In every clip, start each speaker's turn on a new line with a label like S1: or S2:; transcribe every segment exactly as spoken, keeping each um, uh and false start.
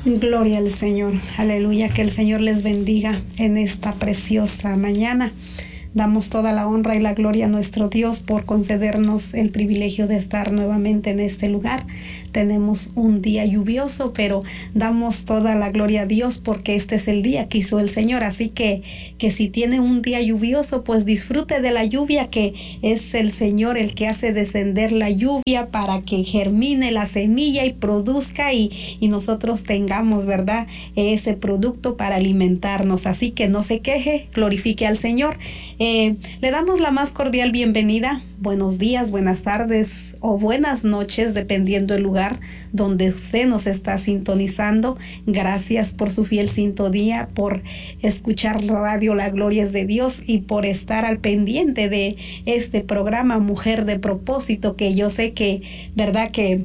S1: Gloria al Señor, aleluya, que el Señor les bendiga en esta preciosa mañana. Damos toda la honra y la gloria a nuestro Dios por concedernos el privilegio de estar nuevamente en este lugar. Tenemos un día lluvioso, pero damos toda la gloria a Dios porque este es el día que hizo el Señor. Así que, que si tiene un día lluvioso, pues disfrute de la lluvia, que es el Señor el que hace descender la lluvia para que germine la semilla y produzca y, y nosotros tengamos, ¿verdad?, ese producto para alimentarnos. Así que no se queje, glorifique al Señor. Eh, le damos la más cordial bienvenida. Buenos días, buenas tardes o buenas noches, dependiendo del lugar donde usted nos está sintonizando. Gracias por su fiel sintonía, por escuchar Radio La Gloria es de Dios y por estar al pendiente de este programa Mujer de Propósito, que yo sé que, verdad que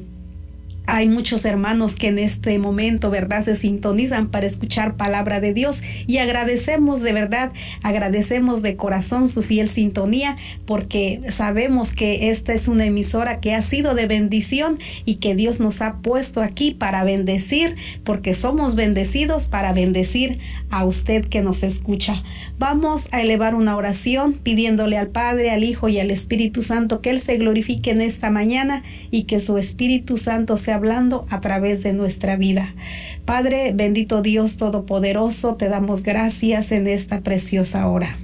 S1: hay muchos hermanos que en este momento, ¿verdad?, se sintonizan para escuchar palabra de Dios, y agradecemos de verdad, agradecemos de corazón su fiel sintonía, porque sabemos que esta es una emisora que ha sido de bendición y que Dios nos ha puesto aquí para bendecir, porque somos bendecidos para bendecir a usted que nos escucha. Vamos a elevar una oración pidiéndole al Padre, al Hijo y al Espíritu Santo que Él se glorifique en esta mañana y que su Espíritu Santo sea hablando a través de nuestra vida. Padre, bendito Dios Todopoderoso, te damos gracias en esta preciosa hora.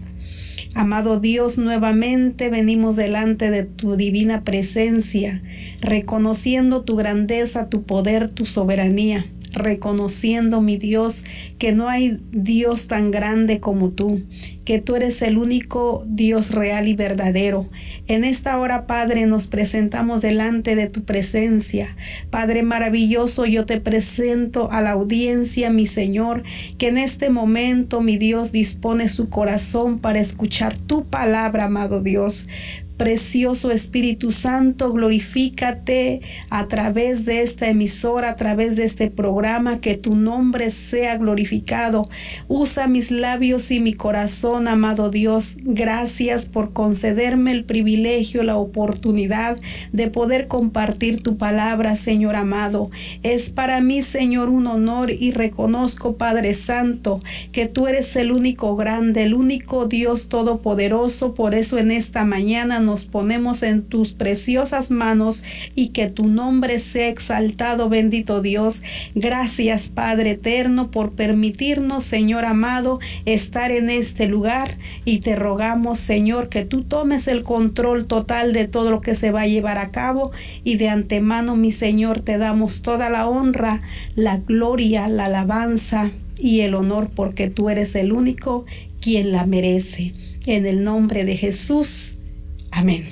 S1: Amado Dios, nuevamente venimos delante de tu divina presencia, reconociendo tu grandeza, tu poder, tu soberanía. Reconociendo, mi Dios, que no hay Dios tan grande como tú, que tú eres el único Dios real y verdadero. En esta hora, Padre, nos presentamos delante de tu presencia. Padre maravilloso, yo te presento a la audiencia, mi Señor, que en este momento, mi Dios, dispone su corazón para escuchar tu palabra, amado Dios. Precioso Espíritu Santo, glorifícate a través de esta emisora, a través de este programa, que tu nombre sea glorificado. Usa mis labios y mi corazón, amado Dios. Gracias por concederme el privilegio, la oportunidad de poder compartir tu palabra, Señor amado. Es para mí, Señor, un honor, y reconozco, Padre Santo, que tú eres el único grande, el único Dios todopoderoso. Por eso en esta mañana nos Nos ponemos en tus preciosas manos y que tu nombre sea exaltado, bendito Dios. Gracias, Padre eterno, por permitirnos, Señor amado, estar en este lugar, y te rogamos, Señor, que tú tomes el control total de todo lo que se va a llevar a cabo, y de antemano, mi Señor, te damos toda la honra, la gloria, la alabanza y el honor, porque tú eres el único quien la merece. En el nombre de Jesús. Amén.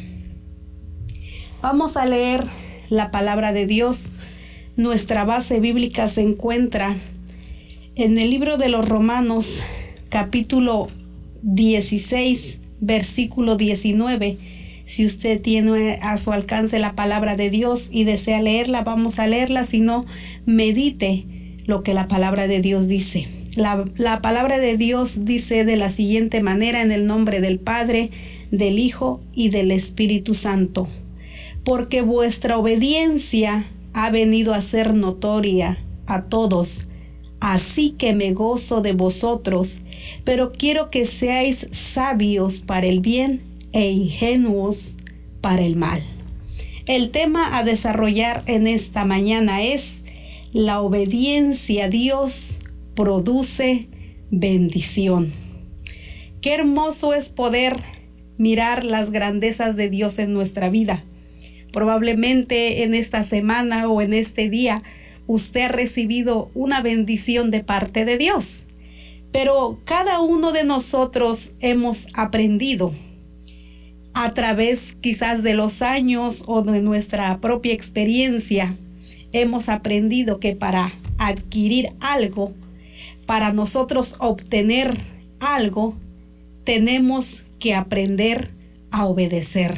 S1: Vamos a leer la palabra de Dios. Nuestra base bíblica se encuentra en el libro de los Romanos, capítulo dieciséis, versículo diecinueve. Si usted tiene a su alcance la palabra de Dios y desea leerla, vamos a leerla. Si no, medite lo que la palabra de Dios dice. La, la palabra de Dios dice de la siguiente manera: en el nombre del Padre, del Hijo y del Espíritu Santo. Porque vuestra obediencia ha venido a ser notoria a todos, así que me gozo de vosotros, pero quiero que seáis sabios para el bien e ingenuos para el mal. El tema a desarrollar en esta mañana es: la obediencia a Dios produce bendición. Qué hermoso es poder mirar las grandezas de Dios en nuestra vida. Probablemente en esta semana o en este día usted ha recibido una bendición de parte de Dios, pero cada uno de nosotros hemos aprendido a través quizás de los años o de nuestra propia experiencia. Hemos aprendido que para adquirir algo, para nosotros obtener algo, tenemos que aprender a obedecer,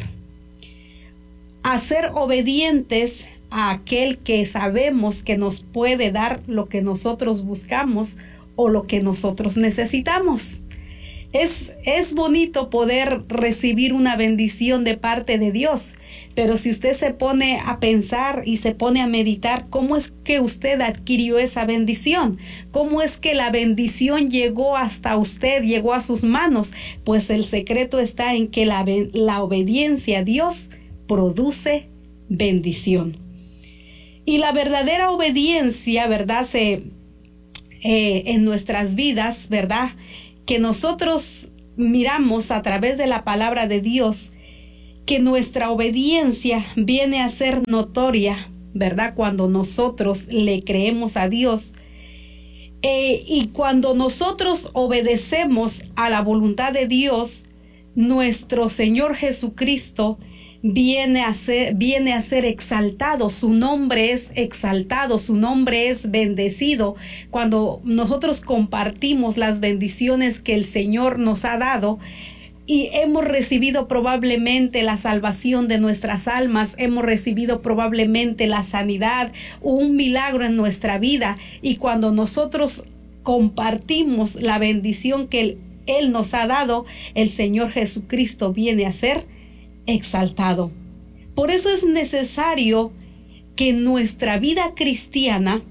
S1: a ser obedientes a aquel que sabemos que nos puede dar lo que nosotros buscamos o lo que nosotros necesitamos. Es, es bonito poder recibir una bendición de parte de Dios, pero si usted se pone a pensar y se pone a meditar, ¿cómo es que usted adquirió esa bendición? ¿Cómo es que la bendición llegó hasta usted, llegó a sus manos? Pues el secreto está en que la, la obediencia a Dios produce bendición. Y la verdadera obediencia, ¿verdad? Se, eh, en nuestras vidas, ¿verdad? Que nosotros miramos a través de la palabra de Dios, que nuestra obediencia viene a ser notoria, ¿verdad? Cuando nosotros le creemos a Dios. Eh, y cuando nosotros obedecemos a la voluntad de Dios, nuestro Señor Jesucristo viene a ser, viene a ser exaltado, su nombre es exaltado, su nombre es bendecido. Cuando nosotros compartimos las bendiciones que el Señor nos ha dado y hemos recibido probablemente la salvación de nuestras almas, hemos recibido probablemente la sanidad, un milagro en nuestra vida, y cuando nosotros compartimos la bendición que Él, Él nos ha dado, el Señor Jesucristo viene a ser exaltado. Por eso es necesario que en nuestra vida cristiana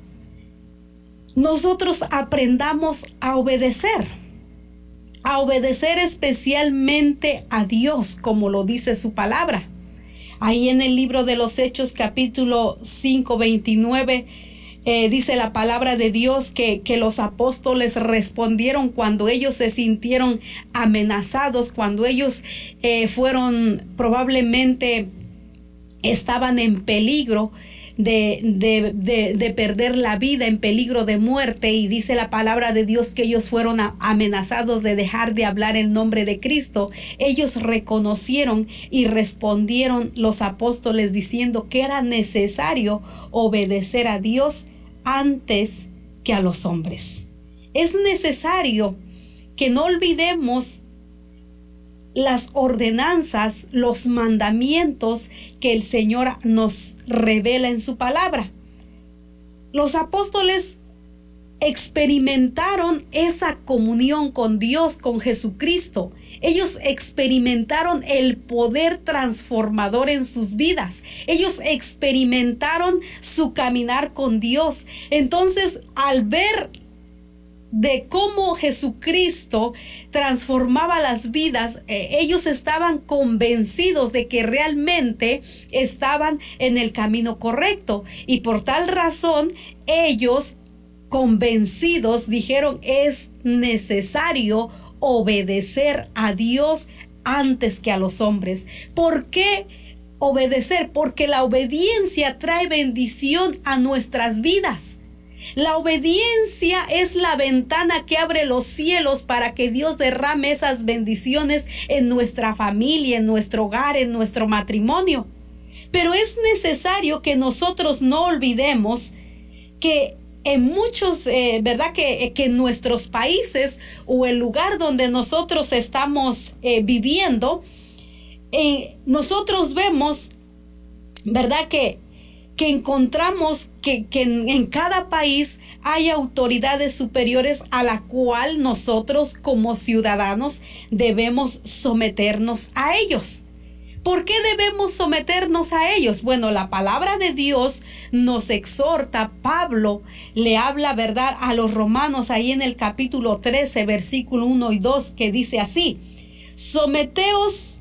S1: nosotros aprendamos a obedecer, a obedecer especialmente a Dios, como lo dice su palabra. Ahí en el libro de los Hechos, capítulo cinco, veintinueve, Eh, dice la palabra de Dios que, que los apóstoles respondieron cuando ellos se sintieron amenazados, cuando ellos eh, fueron probablemente estaban en peligro de, de, de, de perder la vida, en peligro de muerte, y dice la palabra de Dios que ellos fueron a, amenazados de dejar de hablar el nombre de Cristo. Ellos reconocieron y respondieron los apóstoles diciendo que era necesario obedecer a Dios antes que a los hombres. Es necesario que no olvidemos las ordenanzas, los mandamientos que el Señor nos revela en su palabra. Los apóstoles experimentaron esa comunión con Dios, con Jesucristo. Ellos experimentaron el poder transformador en sus vidas. Ellos experimentaron su caminar con Dios. Entonces, al ver de cómo Jesucristo transformaba las vidas, eh, ellos estaban convencidos de que realmente estaban en el camino correcto, y por tal razón ellos, convencidos, dijeron: es necesario obedecer a Dios antes que a los hombres. ¿Por qué obedecer? Porque la obediencia trae bendición a nuestras vidas. La obediencia es la ventana que abre los cielos para que Dios derrame esas bendiciones en nuestra familia, en nuestro hogar, en nuestro matrimonio. Pero es necesario que nosotros no olvidemos que en muchos, eh, ¿verdad? Que, que en nuestros países o el lugar donde nosotros estamos eh, viviendo, eh, nosotros vemos, ¿verdad? Que que encontramos que, que en, en cada país hay autoridades superiores a la cual nosotros como ciudadanos debemos someternos a ellos. ¿Por qué debemos someternos a ellos? Bueno, la palabra de Dios nos exhorta. Pablo le habla, ¿verdad?, a los romanos ahí en el capítulo trece, versículo uno y dos, que dice así: someteos,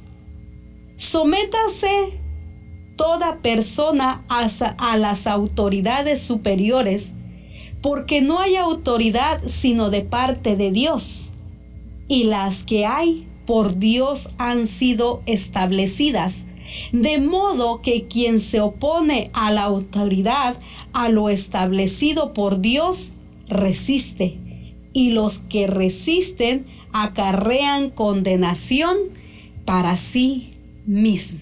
S1: sométase toda persona a, a las autoridades superiores, porque no hay autoridad sino de parte de Dios, y las que hay por Dios han sido establecidas, de modo que quien se opone a la autoridad, a lo establecido por Dios, resiste, y los que resisten acarrean condenación para sí mismos.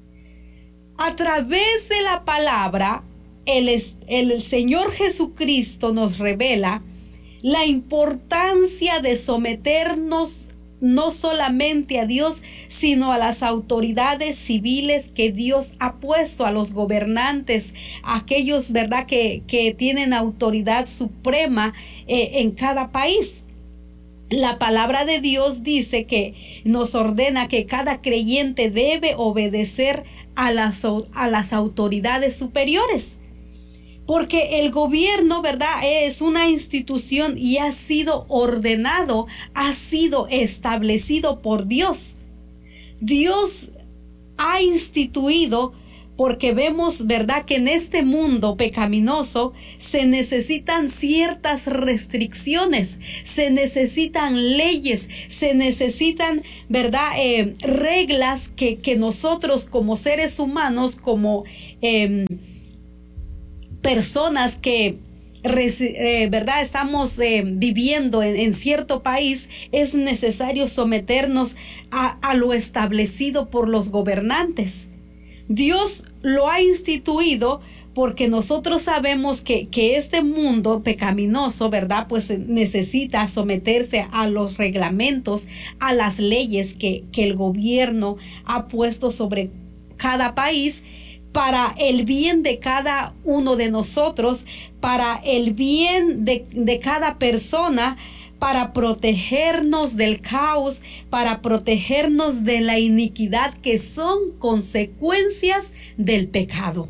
S1: A través de la palabra, el, el Señor Jesucristo nos revela la importancia de someternos no solamente a Dios, sino a las autoridades civiles que Dios ha puesto, a los gobernantes, a aquellos, ¿verdad?, que, que tienen autoridad suprema eh, en cada país. la palabra de Dios dice que nos ordena que cada creyente debe obedecer a las, a las autoridades superiores. Porque el gobierno, ¿verdad?, es una institución y ha sido ordenado, ha sido establecido por Dios. Dios ha instituido, porque vemos, ¿verdad?, que en este mundo pecaminoso se necesitan ciertas restricciones, se necesitan leyes, se necesitan, ¿verdad?, eh, reglas que, que nosotros como seres humanos, como eh, personas que, eh, ¿verdad?, estamos eh, viviendo en, en cierto país, es necesario someternos a, a lo establecido por los gobernantes. Dios lo ha instituido porque nosotros sabemos que, que este mundo pecaminoso, ¿verdad?, pues necesita someterse a los reglamentos, a las leyes que, que el gobierno ha puesto sobre cada país, para el bien de cada uno de nosotros, para el bien de, de cada persona, para protegernos del caos, para protegernos de la iniquidad, que son consecuencias del pecado.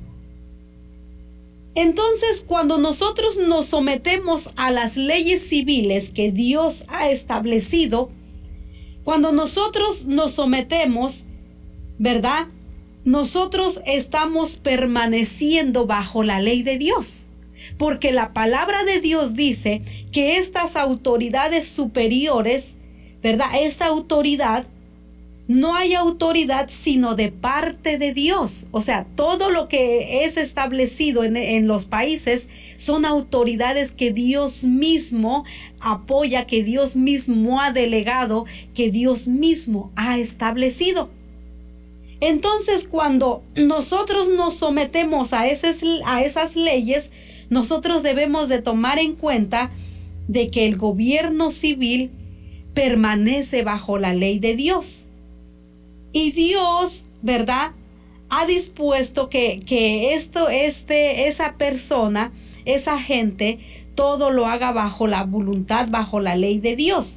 S1: Entonces, cuando nosotros nos sometemos a las leyes civiles que Dios ha establecido, cuando nosotros nos sometemos, ¿verdad?, nosotros estamos permaneciendo bajo la ley de Dios, porque la palabra de Dios dice que estas autoridades superiores, ¿verdad?, esta autoridad, no hay autoridad sino de parte de Dios. O sea, todo lo que es establecido en, en los países son autoridades que Dios mismo apoya, que Dios mismo ha delegado, que Dios mismo ha establecido. Entonces, cuando nosotros nos sometemos a esas, a esas leyes, nosotros debemos de tomar en cuenta de que el gobierno civil permanece bajo la ley de Dios. Y Dios, ¿verdad?, ha dispuesto que, que esto, este, esa persona, esa gente, todo lo haga bajo la voluntad, bajo la ley de Dios.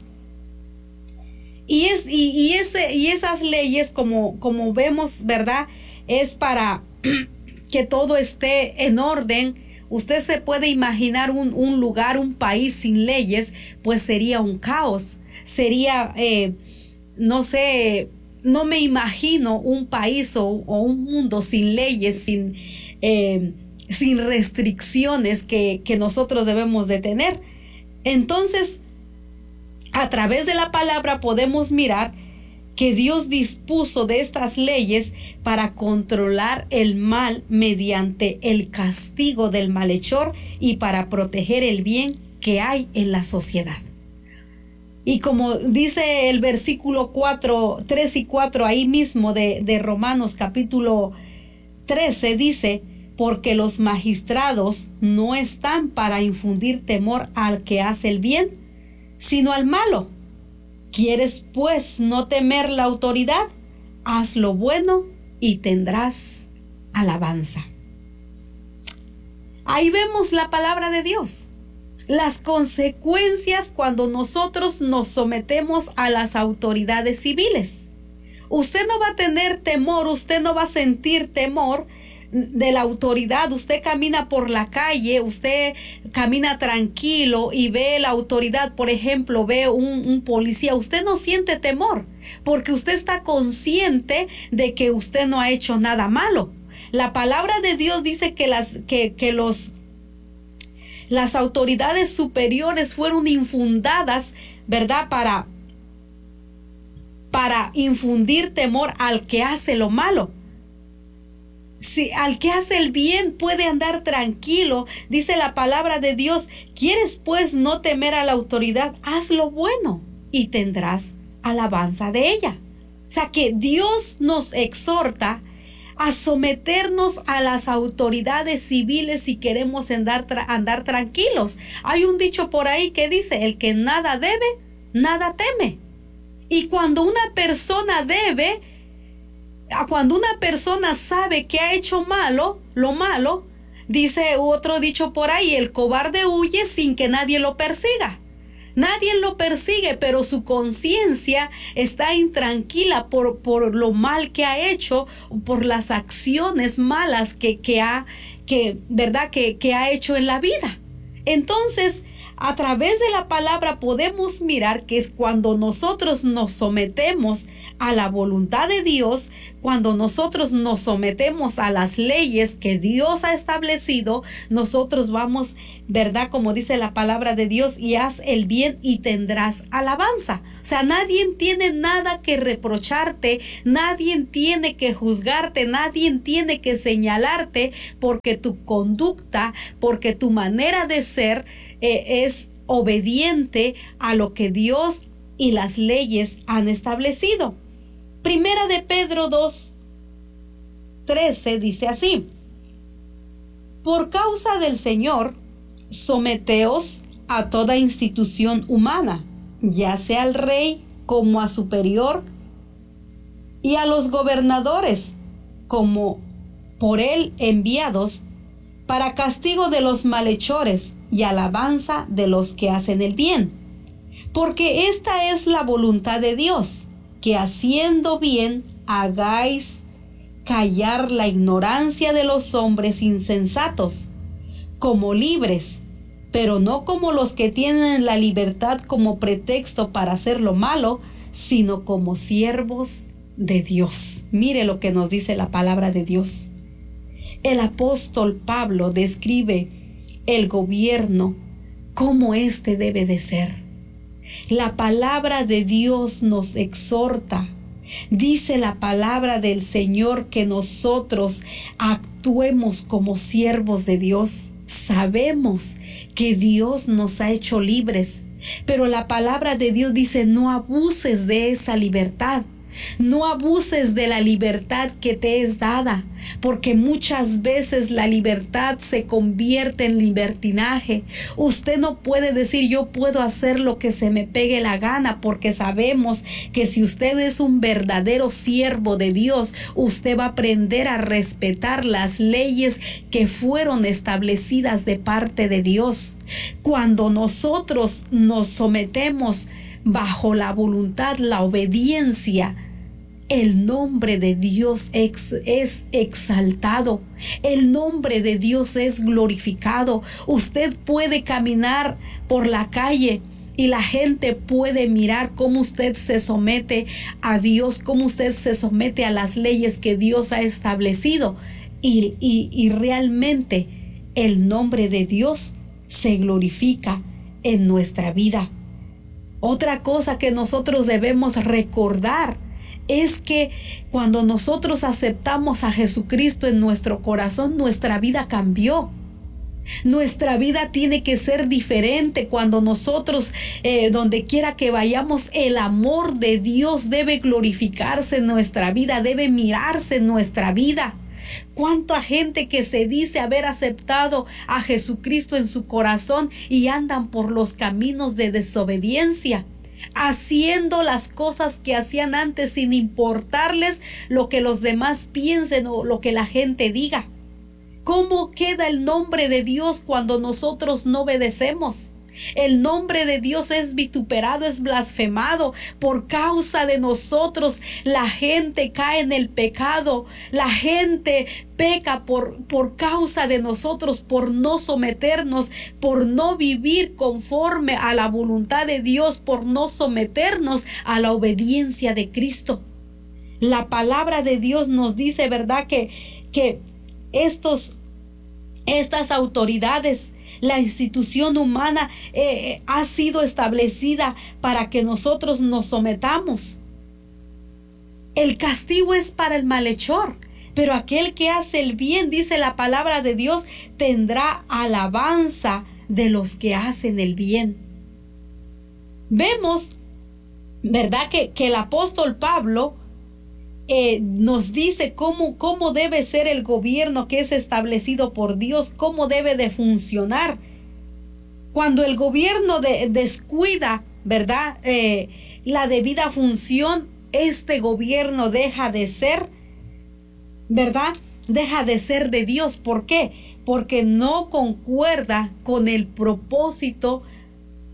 S1: Y, es, y, y, ese, y esas leyes, como, como vemos, ¿verdad?, es para que todo esté en orden. Usted se puede imaginar un, un lugar, un país sin leyes, pues sería un caos. Sería, eh, no sé, no me imagino un país o, o un mundo sin leyes, sin, eh, sin restricciones que, que nosotros debemos de tener. Entonces, a través de la palabra podemos mirar que Dios dispuso de estas leyes para controlar el mal mediante el castigo del malhechor y para proteger el bien que hay en la sociedad. Y como dice el versículo cuatro, tres y cuatro ahí mismo de, de Romanos capítulo trece, dice: porque los magistrados no están para infundir temor al que hace el bien, sino al malo. ¿Quieres pues no temer la autoridad? Haz lo bueno y tendrás alabanza. Ahí vemos la palabra de Dios. Las consecuencias cuando nosotros nos sometemos a las autoridades civiles. Usted no va a tener temor, usted no va a sentir temor de la autoridad. Usted camina por la calle, usted camina tranquilo y ve la autoridad, por ejemplo, ve un, un policía, usted no siente temor, porque usted está consciente de que usted no ha hecho nada malo. La palabra de Dios dice que las, que, que los, las autoridades superiores fueron infundadas, ¿verdad?, para, para infundir temor al que hace lo malo. Si al que hace el bien puede andar tranquilo, dice la palabra de Dios. ¿Quieres pues no temer a la autoridad? Haz lo bueno y tendrás alabanza de ella. O sea que Dios nos exhorta a someternos a las autoridades civiles si queremos andar, tra- andar tranquilos. Hay un dicho por ahí que dice: el que nada debe, nada teme. Y cuando una persona debe, cuando una persona sabe que ha hecho malo, lo malo, dice otro dicho por ahí: el cobarde huye sin que nadie lo persiga. Nadie lo persigue, pero su conciencia está intranquila por, por lo mal que ha hecho, por las acciones malas que, que ha, que, ¿verdad? Que, que ha hecho en la vida. Entonces, a través de la palabra podemos mirar que es cuando nosotros nos sometemos a la voluntad de Dios, cuando nosotros nos sometemos a las leyes que Dios ha establecido, nosotros vamos, ¿verdad? Como dice la palabra de Dios, y haz el bien y tendrás alabanza. O sea, nadie tiene nada que reprocharte, nadie tiene que juzgarte, nadie tiene que señalarte porque tu conducta, porque tu manera de ser eh, es obediente a lo que Dios y las leyes han establecido. Primera de Pedro dos, trece dice así: por causa del Señor, someteos a toda institución humana, ya sea al rey como a superior, y a los gobernadores como por él enviados, para castigo de los malhechores y alabanza de los que hacen el bien. Porque esta es la voluntad de Dios, que haciendo bien hagáis callar la ignorancia de los hombres insensatos, como libres, pero no como los que tienen la libertad como pretexto para hacer lo malo, sino como siervos de Dios. Mire lo que nos dice la palabra de Dios. El apóstol Pablo describe el gobierno, cómo éste debe de ser. La palabra de Dios nos exhorta. Dice la palabra del Señor que nosotros actuemos como siervos de Dios. Sabemos que Dios nos ha hecho libres, pero la palabra de Dios dice: no abuses de esa libertad. No abuses de la libertad que te es dada, porque muchas veces la libertad se convierte en libertinaje. Usted no puede decir: yo puedo hacer lo que se me pegue la gana, porque sabemos que si usted es un verdadero siervo de Dios, usted va a aprender a respetar las leyes que fueron establecidas de parte de Dios. Cuando nosotros nos sometemos bajo la voluntad, la obediencia, el nombre de Dios ex, es exaltado, el nombre de Dios es glorificado. Usted puede caminar por la calle y la gente puede mirar cómo usted se somete a Dios, cómo usted se somete a las leyes que Dios ha establecido, y, y, y realmente el nombre de Dios se glorifica en nuestra vida. Otra cosa que nosotros debemos recordar es que cuando nosotros aceptamos a Jesucristo en nuestro corazón, nuestra vida cambió. Nuestra vida tiene que ser diferente. Cuando nosotros, eh, donde quiera que vayamos, el amor de Dios debe glorificarse en nuestra vida, debe mirarse en nuestra vida. ¿Cuánta gente que se dice haber aceptado a Jesucristo en su corazón y andan por los caminos de desobediencia, haciendo las cosas que hacían antes sin importarles lo que los demás piensen o lo que la gente diga? ¿Cómo queda el nombre de Dios cuando nosotros no obedecemos? El nombre de Dios es vituperado, es blasfemado. Por causa de nosotros, la gente cae en el pecado. La gente peca por, por causa de nosotros, por no someternos, por no vivir conforme a la voluntad de Dios, por no someternos a la obediencia de Cristo. La palabra de Dios nos dice, ¿verdad?, que, que estos, estas autoridades, la institución humana eh, ha sido establecida para que nosotros nos sometamos. El castigo es para el malhechor, pero aquel que hace el bien, dice la palabra de Dios, tendrá alabanza de los que hacen el bien. Vemos, ¿verdad?, que, que el apóstol Pablo Eh, nos dice cómo, cómo debe ser el gobierno que es establecido por Dios, cómo debe de funcionar. Cuando el gobierno de, descuida, ¿verdad?, eh, la debida función, este gobierno deja de ser, ¿verdad?, deja de ser de Dios. ¿Por qué? Porque no concuerda con el propósito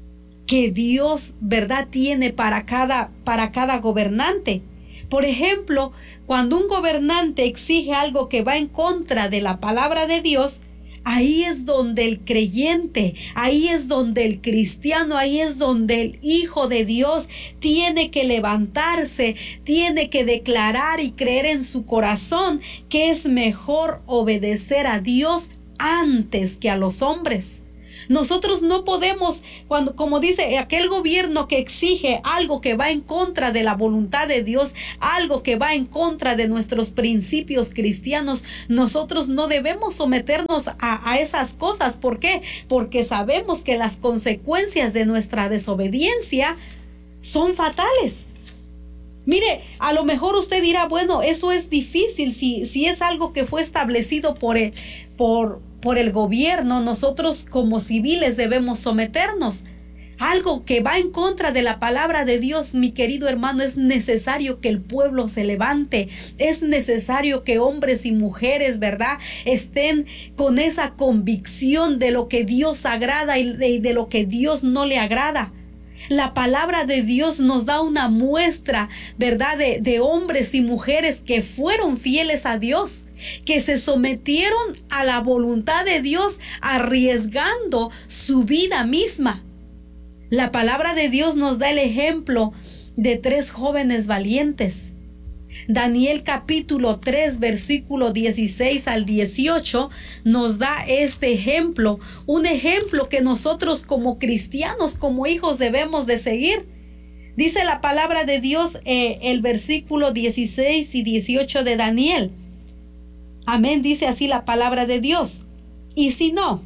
S1: que Dios, ¿verdad?, tiene para cada, para cada gobernante. Por ejemplo, cuando un gobernante exige algo que va en contra de la palabra de Dios, ahí es donde el creyente, ahí es donde el cristiano, ahí es donde el hijo de Dios tiene que levantarse, tiene que declarar y creer en su corazón que es mejor obedecer a Dios antes que a los hombres. Nosotros no podemos, cuando, como dice aquel gobierno que exige algo que va en contra de la voluntad de Dios, algo que va en contra de nuestros principios cristianos, nosotros no debemos someternos a, a esas cosas. ¿Por qué? Porque sabemos que las consecuencias de nuestra desobediencia son fatales. Mire, a lo mejor usted dirá, bueno, eso es difícil si, si es algo que fue establecido por el, por, por el gobierno. Nosotros como civiles debemos someternos. Algo que va en contra de la palabra de Dios, mi querido hermano, es necesario que el pueblo se levante. Es necesario que hombres y mujeres, ¿verdad?, estén con esa convicción de lo que Dios agrada y de, de lo que Dios no le agrada. La palabra de Dios nos da una muestra, ¿verdad?, de, de hombres y mujeres que fueron fieles a Dios, que se sometieron a la voluntad de Dios arriesgando su vida misma. La palabra de Dios nos da el ejemplo de tres jóvenes valientes. Daniel capítulo tres, versículo dieciséis al dieciocho nos da este ejemplo, un ejemplo que nosotros como cristianos, como hijos, debemos de seguir. Dice la palabra de Dios, eh, el versículo dieciséis y dieciocho de Daniel. Amén, dice así la palabra de Dios. Y si no,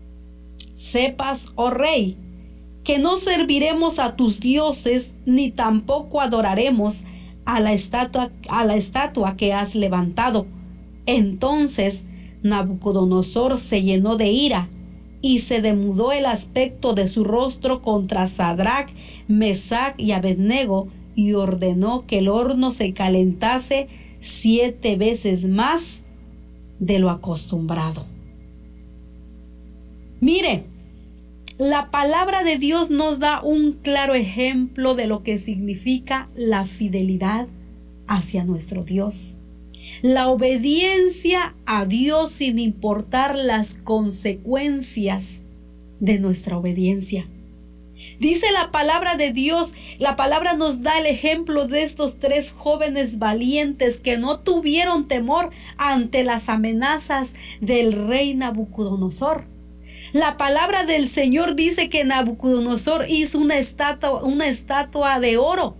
S1: sepas, oh rey, que no serviremos a tus dioses, ni tampoco adoraremos a la estatua, a la estatua que has levantado. Entonces Nabucodonosor se llenó de ira y se demudó el aspecto de su rostro contra Sadrach, Mesach y Abednego, y ordenó que el horno se calentase siete veces más de lo acostumbrado. Mire, la palabra de Dios nos da un claro ejemplo de lo que significa la fidelidad hacia nuestro Dios. La obediencia a Dios sin importar las consecuencias de nuestra obediencia. Dice la palabra de Dios, la palabra nos da el ejemplo de estos tres jóvenes valientes que no tuvieron temor ante las amenazas del rey Nabucodonosor. La palabra del Señor dice que Nabucodonosor hizo una estatua, una estatua de oro.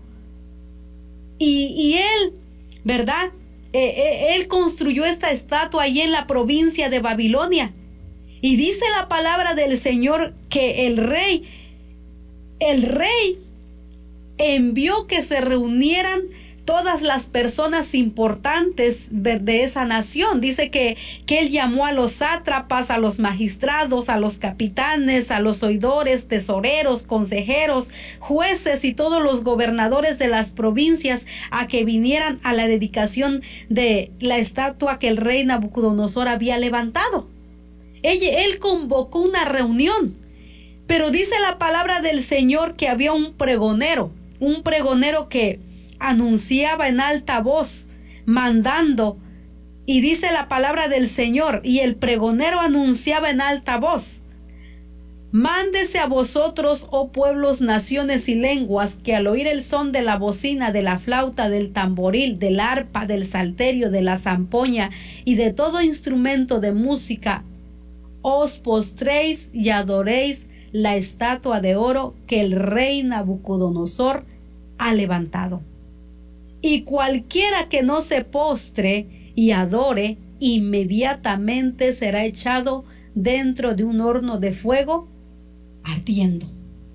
S1: Y, y él, ¿verdad? Eh, eh, él construyó esta estatua allí en la provincia de Babilonia. Y dice la palabra del Señor que el rey, el rey envió que se reunieran todas las personas importantes de, de esa nación. Dice que, que él llamó a los sátrapas, a los magistrados, a los capitanes, a los oidores, tesoreros, consejeros, jueces y todos los gobernadores de las provincias a que vinieran a la dedicación de la estatua que el rey Nabucodonosor había levantado. Él, él convocó una reunión, pero dice la palabra del Señor que había un pregonero, un pregonero que anunciaba en alta voz, mandando, y dice la palabra del Señor, y el pregonero anunciaba en alta voz: mándese a vosotros, oh pueblos, naciones y lenguas, que al oír el son de la bocina, de la flauta, del tamboril, del arpa, del salterio, de la zampoña y de todo instrumento de música, os postréis y adoréis la estatua de oro que el rey Nabucodonosor ha levantado. Y cualquiera que no se postre y adore, inmediatamente será echado dentro de un horno de fuego ardiendo.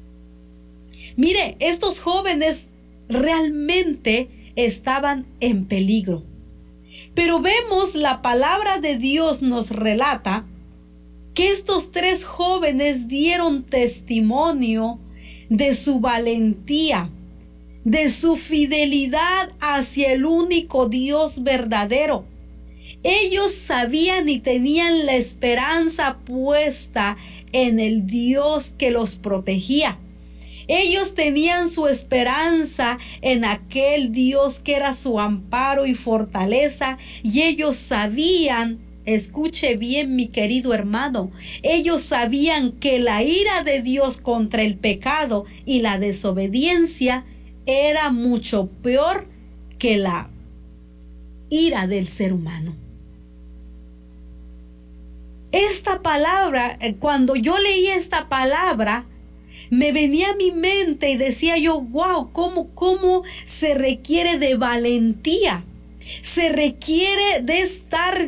S1: Mire, estos jóvenes realmente estaban en peligro. Pero vemos, la palabra de Dios nos relata que estos tres jóvenes dieron testimonio de su valentía, de su fidelidad hacia el único Dios verdadero. Ellos sabían y tenían la esperanza puesta en el Dios que los protegía. Ellos tenían su esperanza en aquel Dios que era su amparo y fortaleza, y ellos sabían, escuche bien mi querido hermano, ellos sabían que la ira de Dios contra el pecado y la desobediencia era mucho peor que la ira del ser humano. Esta palabra, cuando yo leía esta palabra, me venía a mi mente y decía yo, wow, ¿cómo, cómo se requiere de valentía? Se requiere de estar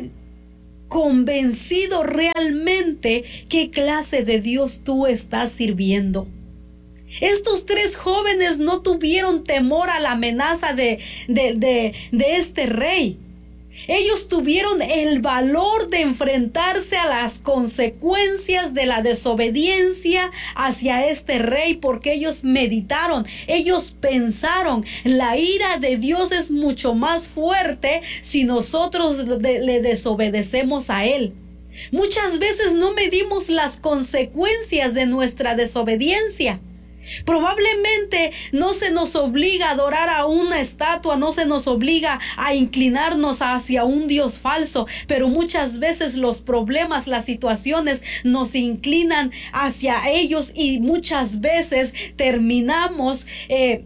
S1: convencido realmente qué clase de Dios tú estás sirviendo. Estos tres jóvenes no tuvieron temor a la amenaza de, de, de, de este rey. Ellos tuvieron el valor de enfrentarse a las consecuencias de la desobediencia hacia este rey, porque ellos meditaron, ellos pensaron, la ira de Dios es mucho más fuerte si nosotros le desobedecemos a él. Muchas veces no medimos las consecuencias de nuestra desobediencia. Probablemente no se nos obliga a adorar a una estatua, no se nos obliga a inclinarnos hacia un Dios falso, pero muchas veces los problemas, las situaciones nos inclinan hacia ellos y muchas veces terminamos eh,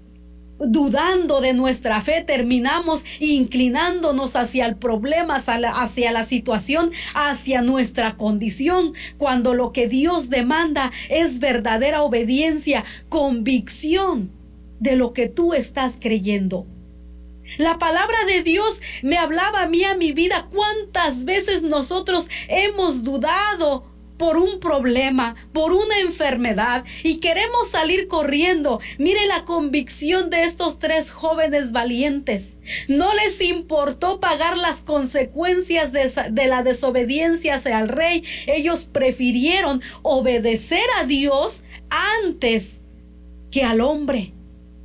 S1: dudando de nuestra fe, terminamos inclinándonos hacia el problema, hacia la, hacia la situación, hacia nuestra condición, cuando lo que Dios demanda es verdadera obediencia, convicción de lo que tú estás creyendo. La palabra de Dios me hablaba a mí, a mi vida, cuántas veces nosotros hemos dudado por un problema, por una enfermedad, y queremos salir corriendo. Mire la convicción de estos tres jóvenes valientes. No les importó pagar las consecuencias de, de la desobediencia hacia el rey. Ellos prefirieron obedecer a Dios antes que al hombre.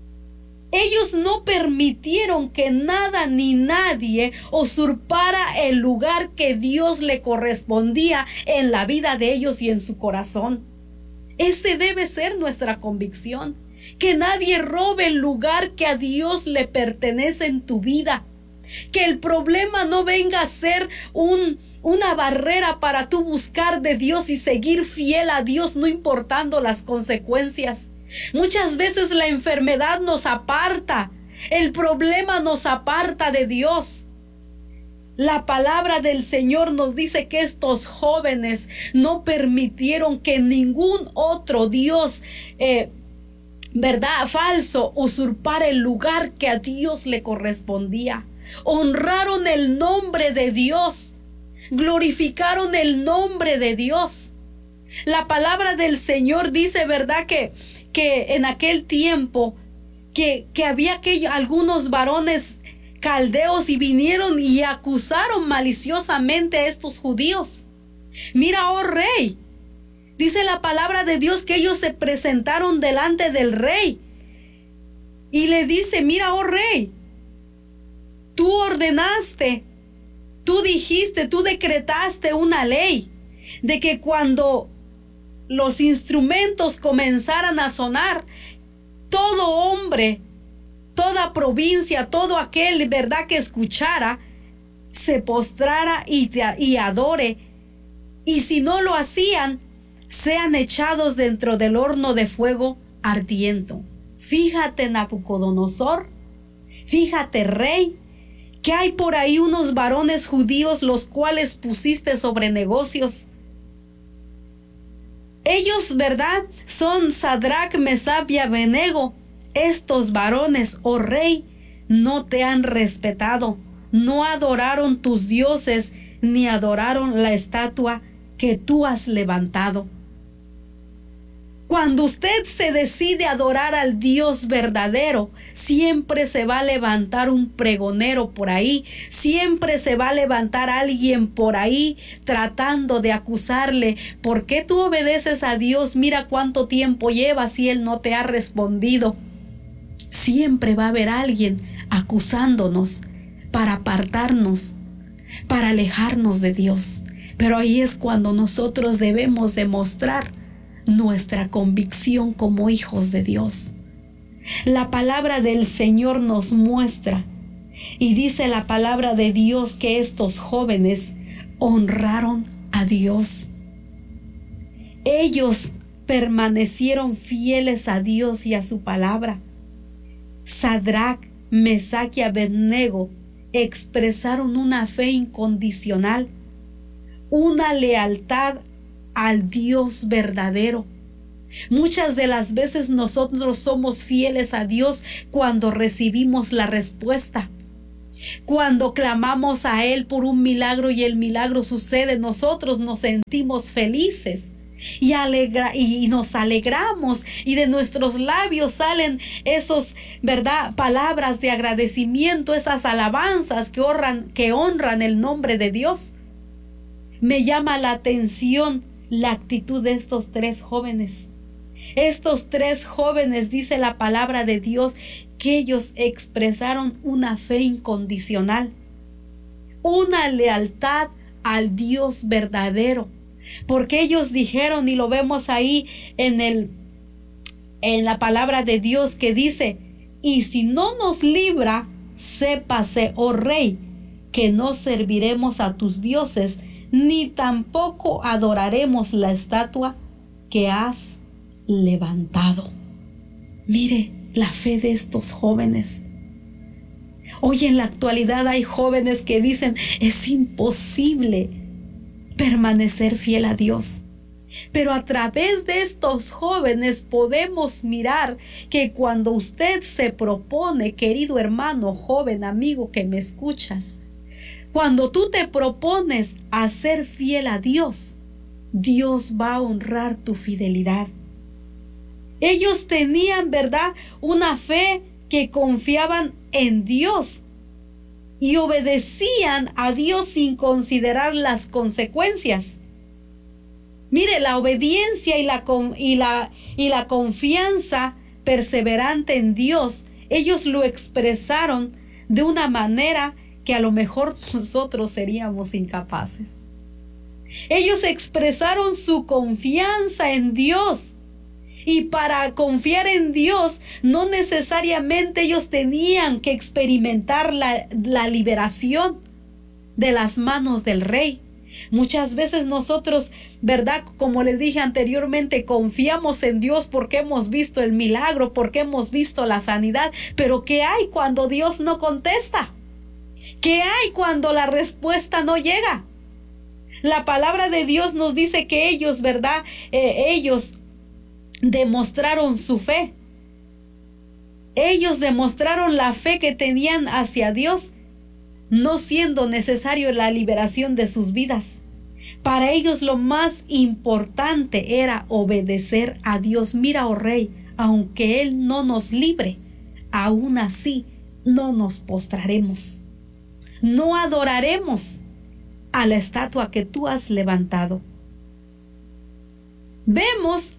S1: Ellos no permitieron que nada ni nadie usurpara el lugar que Dios le correspondía en la vida de ellos y en su corazón. Ese debe ser nuestra convicción, que nadie robe el lugar que a Dios le pertenece en tu vida. Que el problema no venga a ser un, una barrera para tú buscar de Dios y seguir fiel a Dios, no importando las consecuencias. Muchas veces la enfermedad nos aparta, el problema nos aparta de Dios. La palabra del Señor nos dice que estos jóvenes no permitieron que ningún otro Dios, eh, verdad, falso, usurpara el lugar que a Dios le correspondía. Honraron el nombre de Dios, glorificaron el nombre de Dios. La palabra del Señor dice, verdad, que que en aquel tiempo que, que había aquellos, algunos varones caldeos y vinieron y acusaron maliciosamente a estos judíos. Mira, oh rey, dice la palabra de Dios que ellos se presentaron delante del rey y le dice, mira, oh rey, tú ordenaste, tú dijiste, tú decretaste una ley de que cuando los instrumentos comenzaran a sonar, todo hombre, toda provincia, todo aquel, verdad, que escuchara, se postrara y, te, y adore. Y si no lo hacían, sean echados dentro del horno de fuego ardiendo. Fíjate, Nabucodonosor, fíjate, rey, que hay por ahí unos varones judíos los cuales pusiste sobre negocios. Ellos, ¿verdad?, son Sadrach, Mesach y Abednego. Estos varones, oh rey, no te han respetado, no adoraron tus dioses, ni adoraron la estatua que tú has levantado. Cuando usted se decide adorar al Dios verdadero, siempre se va a levantar un pregonero por ahí, siempre se va a levantar alguien por ahí tratando de acusarle. ¿Por qué tú obedeces a Dios? Mira cuánto tiempo llevas y Él no te ha respondido. Siempre va a haber alguien acusándonos para apartarnos, para alejarnos de Dios. Pero ahí es cuando nosotros debemos demostrar nuestra convicción como hijos de Dios. La palabra del Señor nos muestra, y dice la palabra de Dios, que estos jóvenes honraron a Dios. Ellos permanecieron fieles a Dios y a su palabra. Sadrac, Mesac y Abednego expresaron una fe incondicional, una lealtad al Dios verdadero. Muchas de las veces nosotros somos fieles a Dios cuando recibimos la respuesta. Cuando clamamos a Él por un milagro y el milagro sucede, nosotros nos sentimos felices y, alegra, y nos alegramos, y de nuestros labios salen esos, ¿verdad?, palabras de agradecimiento, esas alabanzas que honran, que honran el nombre de Dios. Me llama la atención la actitud de estos tres jóvenes. Estos tres jóvenes, dice la palabra de Dios, que ellos expresaron una fe incondicional, una lealtad al Dios verdadero, porque ellos dijeron, y lo vemos ahí en el en la palabra de Dios, que dice: y si no nos libra, sépase, oh rey, que no serviremos a tus dioses, ni tampoco adoraremos la estatua que has levantado. Mire la fe de estos jóvenes. Hoy en la actualidad hay jóvenes que dicen: es imposible permanecer fiel a Dios. Pero a través de estos jóvenes podemos mirar que cuando usted se propone, querido hermano, joven, amigo que me escuchas, cuando tú te propones a ser fiel a Dios, Dios va a honrar tu fidelidad. Ellos tenían, ¿verdad?, una fe que confiaban en Dios y obedecían a Dios sin considerar las consecuencias. Mire, la obediencia y la, y la, y la confianza perseverante en Dios, ellos lo expresaron de una manera que a lo mejor nosotros seríamos incapaces. Ellos expresaron su confianza en Dios. Y para confiar en Dios, no necesariamente ellos tenían que experimentar la, la liberación de las manos del rey. Muchas veces nosotros, ¿verdad?, como les dije anteriormente, confiamos en Dios porque hemos visto el milagro, porque hemos visto la sanidad. Pero ¿qué hay cuando Dios no contesta? ¿Qué hay cuando la respuesta no llega? La palabra de Dios nos dice que ellos, ¿verdad?, eh, ellos demostraron su fe. Ellos demostraron la fe que tenían hacia Dios, no siendo necesario la liberación de sus vidas. Para ellos lo más importante era obedecer a Dios. Mira, oh rey, aunque Él no nos libre, aún así no nos postraremos. No adoraremos a la estatua que tú has levantado. Vemos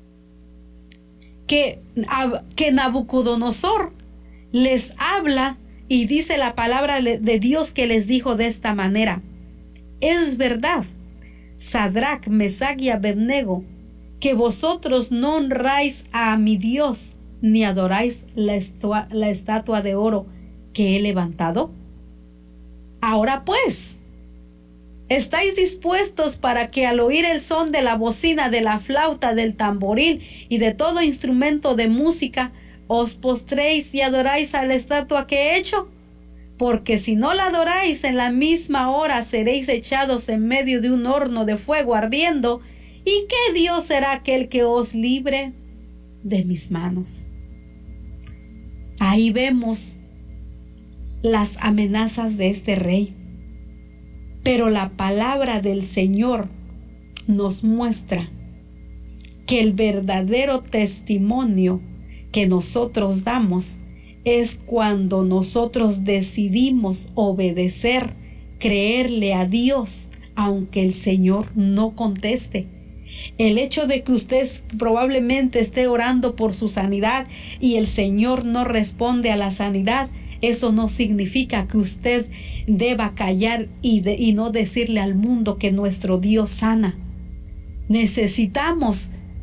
S1: que, que Nabucodonosor les habla y dice la palabra de Dios que les dijo de esta manera: es verdad, Sadrac, Mesac y Abednego, que vosotros no honráis a mi Dios, ni adoráis la, estua, la estatua de oro que he levantado. Ahora pues, ¿estáis dispuestos para que al oír el son de la bocina, de la flauta, del tamboril y de todo instrumento de música, os postréis y adoráis a la estatua que he hecho? Porque si no la adoráis, en la misma hora seréis echados en medio de un horno de fuego ardiendo. ¿Y qué Dios será aquel que os libre de mis manos? Ahí vemos las amenazas de este rey. Pero la palabra del Señor nos muestra que el verdadero testimonio que nosotros damos es cuando nosotros decidimos obedecer, creerle a Dios, aunque el Señor no conteste. El hecho de que usted probablemente esté orando por su sanidad y el Señor no responde a la sanidad, eso no significa que usted deba callar y, de, y no decirle al mundo que nuestro Dios sana. Necesitamos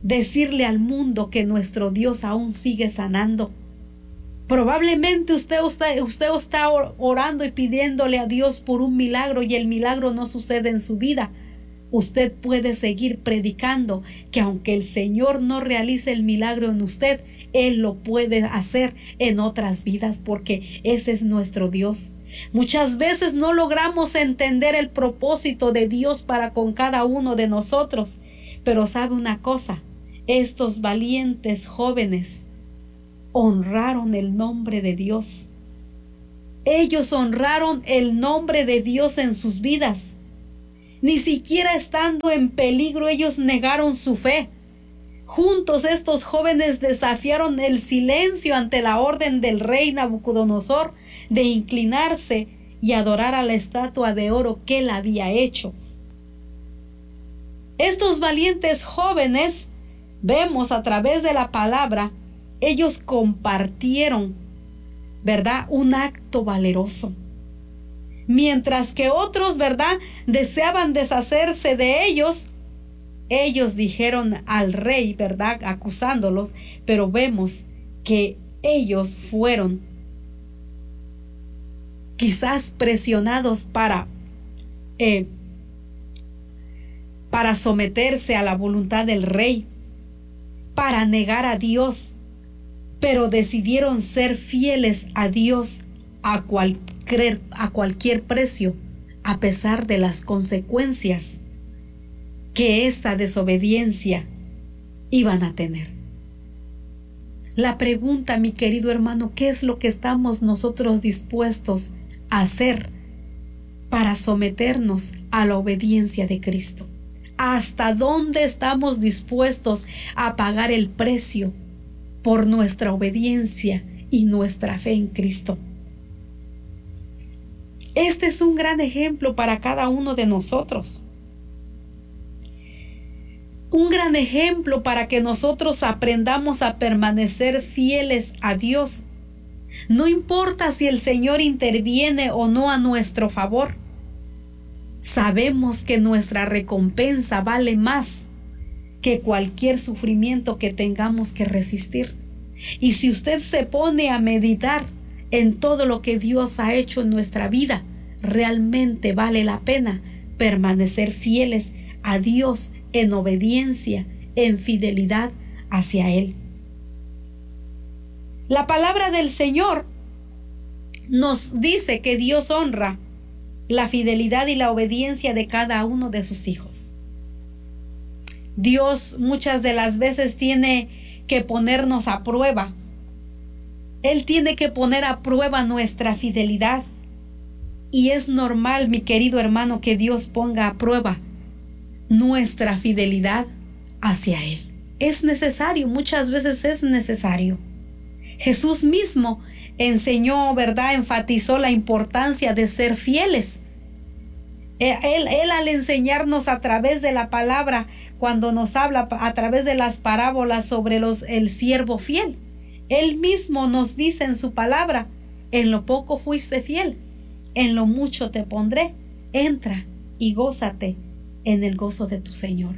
S1: decirle al mundo que nuestro Dios aún sigue sanando. Probablemente usted, usted, usted está orando y pidiéndole a Dios por un milagro y el milagro no sucede en su vida. Usted puede seguir predicando que aunque el Señor no realice el milagro en usted, Él lo puede hacer en otras vidas, porque ese es nuestro Dios. Muchas veces no logramos entender el propósito de Dios para con cada uno de nosotros, pero sabe una cosa, estos valientes jóvenes honraron el nombre de Dios. Ellos honraron el nombre de Dios en sus vidas. Ni siquiera estando en peligro, ellos negaron su fe. Juntos estos jóvenes desafiaron el silencio ante la orden del rey Nabucodonosor de inclinarse y adorar a la estatua de oro que él había hecho. Estos valientes jóvenes, vemos a través de la palabra, ellos compartieron, ¿verdad?, un acto valeroso. Mientras que otros, ¿verdad?, deseaban deshacerse de ellos, ellos dijeron al rey, ¿verdad?, acusándolos, pero vemos que ellos fueron quizás presionados para, eh, para someterse a la voluntad del rey, para negar a Dios, pero decidieron ser fieles a Dios a cualquier, a cualquier precio, a pesar de las consecuencias que esta desobediencia iban a tener. La pregunta, mi querido hermano, ¿qué es lo que estamos nosotros dispuestos a hacer para someternos a la obediencia de Cristo? ¿Hasta dónde estamos dispuestos a pagar el precio por nuestra obediencia y nuestra fe en Cristo? Este es un gran ejemplo para cada uno de nosotros. Un gran ejemplo para que nosotros aprendamos a permanecer fieles a Dios. No importa si el Señor interviene o no a nuestro favor. Sabemos que nuestra recompensa vale más que cualquier sufrimiento que tengamos que resistir. Y si usted se pone a meditar en todo lo que Dios ha hecho en nuestra vida, realmente vale la pena permanecer fieles a Dios en obediencia, en fidelidad hacia Él. La palabra del Señor nos dice que Dios honra la fidelidad y la obediencia de cada uno de sus hijos. Dios muchas de las veces tiene que ponernos a prueba. Él tiene que poner a prueba nuestra fidelidad. Y es normal, mi querido hermano, que Dios ponga a prueba nuestra fidelidad hacia Él. Es necesario, muchas veces es necesario. Jesús mismo enseñó, ¿verdad?, enfatizó la importancia de ser fieles. Él, él al enseñarnos a través de la palabra, cuando nos habla a través de las parábolas sobre los, el siervo fiel, Él mismo nos dice en su palabra: en lo poco fuiste fiel, en lo mucho te pondré, entra y gózate en el gozo de tu Señor.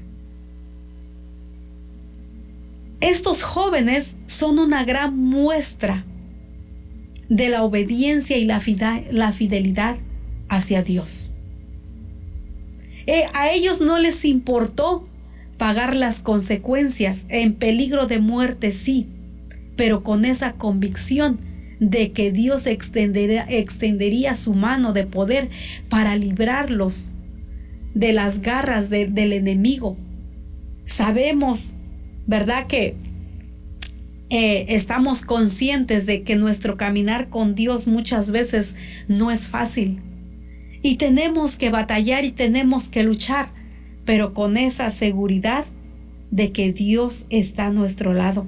S1: Estos jóvenes son una gran muestra de la obediencia y la fidelidad hacia Dios. Eh, a ellos no les importó pagar las consecuencias, en peligro de muerte sí, pero con esa convicción de que Dios extendería, extendería su mano de poder para librarlos de las garras de, del enemigo. Sabemos, ¿verdad?, que eh, estamos conscientes de que nuestro caminar con Dios muchas veces no es fácil. Y tenemos que batallar y tenemos que luchar, pero con esa seguridad de que Dios está a nuestro lado.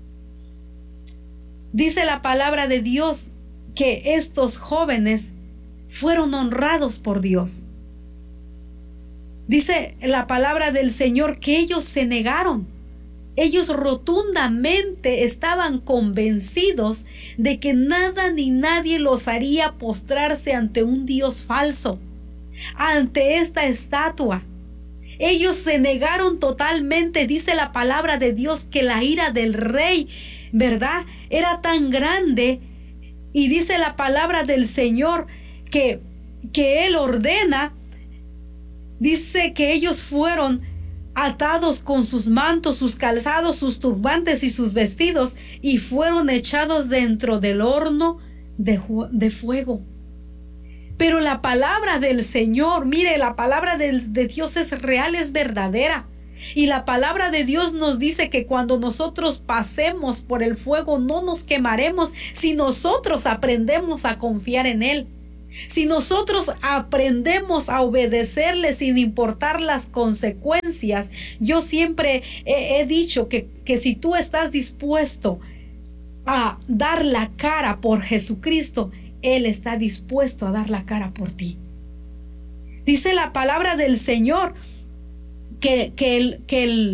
S1: Dice la palabra de Dios que estos jóvenes fueron honrados por Dios. Dice la palabra del Señor que ellos se negaron. Ellos rotundamente estaban convencidos de que nada ni nadie los haría postrarse ante un Dios falso, ante esta estatua. Ellos se negaron totalmente. Dice la palabra de Dios que la ira del rey, ¿verdad?, era tan grande. Y dice la palabra del Señor que, que Él ordena, dice que ellos fueron atados con sus mantos, sus calzados, sus turbantes y sus vestidos, y fueron echados dentro del horno de, de fuego. Pero la palabra del Señor, mire, la palabra de, de Dios es real, es verdadera. Y la palabra de Dios nos dice que cuando nosotros pasemos por el fuego no nos quemaremos si nosotros aprendemos a confiar en Él. Si nosotros aprendemos a obedecerle sin importar las consecuencias. Yo siempre he, he dicho que, que si tú estás dispuesto a dar la cara por Jesucristo, Él está dispuesto a dar la cara por ti. Dice la palabra del Señor que, que, el, que el